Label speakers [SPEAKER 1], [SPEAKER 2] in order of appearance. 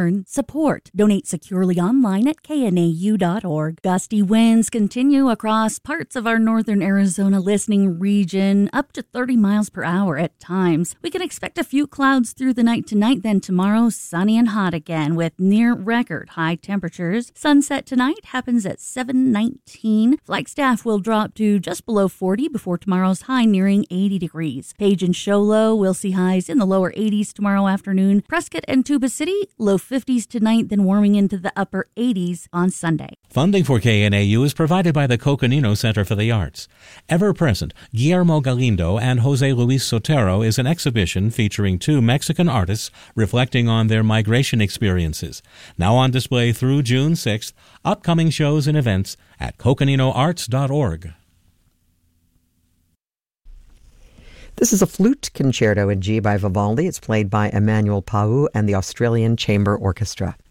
[SPEAKER 1] learn, support. Donate securely online at knau.org. Gusty winds continue across parts of our northern Arizona listening region, up to 30 miles per hour at times. We can expect a few clouds through the night tonight, then tomorrow sunny and hot again with near record high temperatures. Sunset tonight happens at 7:19. Flagstaff will drop to just below 40 before tomorrow's high nearing 80 degrees. Page and Show Low will see highs in the lower 80s tomorrow afternoon. Prescott and Tuba City, low 50s tonight, then warming into the upper 80s on Sunday.
[SPEAKER 2] Funding for KNAU is provided by the Coconino Center for the Arts. Ever present, Guillermo Galindo and Jose Luis Sotero is an exhibition featuring two Mexican artists reflecting on their migration experiences. Now on display through June 6th, upcoming shows and events at coconinoarts.org.
[SPEAKER 3] This is a flute concerto in G by Vivaldi. It's played by Emmanuel Pau and the Australian Chamber Orchestra.